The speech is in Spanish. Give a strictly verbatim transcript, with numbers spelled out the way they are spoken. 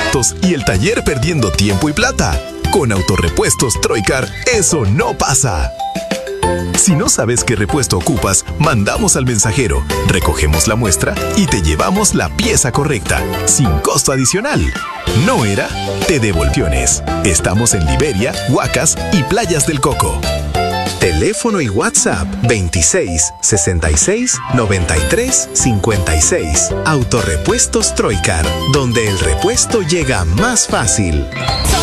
repuestos y el taller perdiendo tiempo y plata. Con Autorepuestos Troicar, eso no pasa. Si no sabes qué repuesto ocupas, mandamos al mensajero, recogemos la muestra y te llevamos la pieza correcta, sin costo adicional. ¿No era? Te devolviones. Estamos en Liberia, Huacas y Playas del Coco. Teléfono y WhatsApp veintiséis, sesenta y seis, noventa y tres, cincuenta y seis. Autorepuestos Troicar, donde el repuesto llega más fácil.